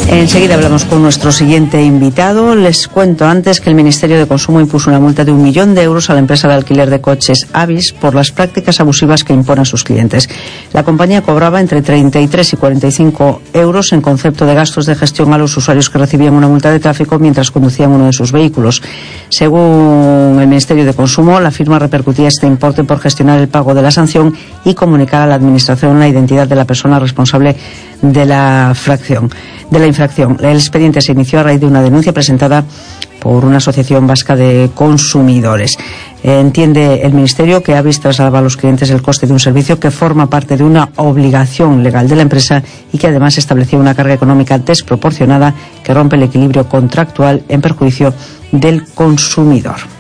Enseguida hablamos con nuestro siguiente invitado. Les cuento antes que el Ministerio de Consumo impuso una multa de 1 millón de euros a la empresa de alquiler de coches Avis por las prácticas abusivas que impone a sus clientes. La compañía cobraba entre 33 y 45 euros en concepto de gastos de gestión a los usuarios que recibían una multa de tráfico mientras conducían uno de sus vehículos. Según el Ministerio de Consumo, la firma repercutía este importe por gestionar el pago de la sanción y comunicar a la Administración la identidad de la persona responsable de la infracción. El expediente se inició a raíz de una denuncia presentada por una asociación vasca de consumidores. Entiende el Ministerio que Avis trasladaba a los clientes el coste de un servicio que forma parte de una obligación legal de la empresa y que además establecía una carga económica desproporcionada que rompe el equilibrio contractual en perjuicio del consumidor.